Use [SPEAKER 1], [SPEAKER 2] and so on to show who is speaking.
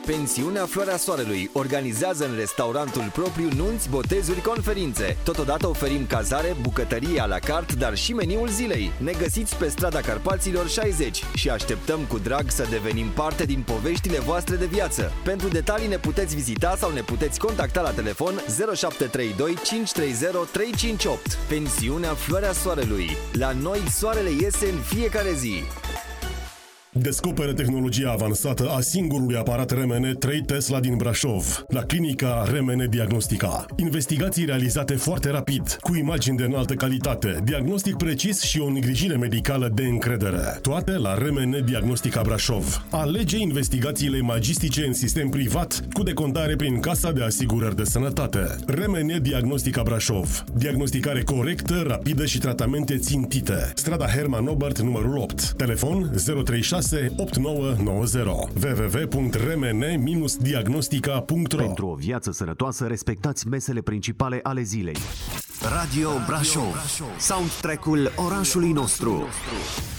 [SPEAKER 1] Pensiunea Floarea Soarelui organizează în restaurantul propriu nunți, botezuri, conferințe. Totodată oferim cazare, bucătărie à la carte, dar și meniul zilei. Ne găsiți pe strada Carpaților 60 și așteptăm cu drag să devenim parte din poveștile voastre de viață. Pentru detalii ne puteți vizita sau ne puteți contacta la telefon 0732 530 358. Pensiunea Floarea Soarelui. La noi soarele iese în fiecare zi.
[SPEAKER 2] Descoperă tehnologia avansată a singurului aparat RMN 3 Tesla din Brașov, la clinica RMN Diagnostica. Investigații realizate foarte rapid, cu imagini de înaltă calitate, diagnostic precis și o îngrijire medicală de încredere. Toate la RMN Diagnostica Brașov. Alege investigațiile magistice în sistem privat, cu decontare prin Casa de Asigurări de Sănătate. RMN Diagnostica Brașov. Diagnosticare corectă, rapidă și tratamente țintite. Strada Herman Obert, numărul 8. Telefon 036 8990 www.rmn-diagnostica.ro.
[SPEAKER 3] Pentru o viață sănătoasă, respectați mesele principale ale zilei. Radio Brașov. Soundtrack-ul orașului nostru.